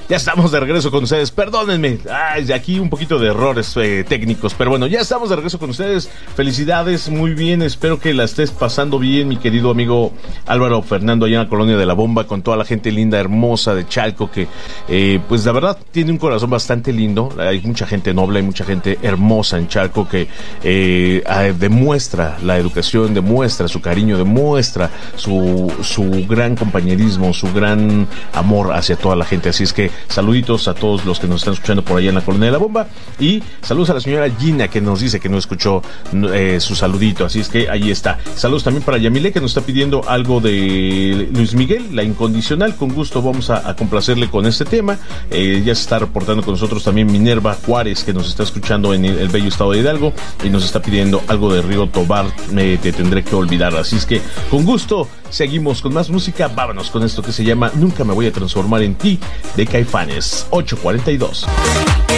Ya estamos de regreso con ustedes. Perdónenme, aquí un poquito de errores técnicos, pero bueno, ya estamos de regreso con ustedes. Felicidades, muy bien. Espero que la estés pasando bien, mi querido amigo Álvaro Fernando, allá en la Colonia de la Bomba, con toda la gente linda, hermosa de Chalco, que pues la verdad tiene un corazón bastante lindo. Hay mucha gente noble, hay mucha gente hermosa en Chalco que demuestra la educación, demuestra su cariño, demuestra su gran compañerismo, su gran amor hacia toda la gente. Así es que saluditos a todos los que nos están escuchando por allá en la Colonia de la Bomba, y saludos a la señora Gina, que nos dice que no escuchó su saludito. Así es que ahí está. Saludos también para Yamile, que nos está pidiendo algo de Luis Miguel, La Incondicional. Con gusto vamos a complacerle con este tema. Ya se está reportando con nosotros también Minerva Juárez, que nos está escuchando en el bello estado de Hidalgo, y nos está pidiendo algo de Río Tobar, Te Tendré que Olvidar. Así es que con gusto seguimos con más música. Vámonos con esto que se llama Nunca Me Voy a Transformar en Ti, de Caifanes. 8:42.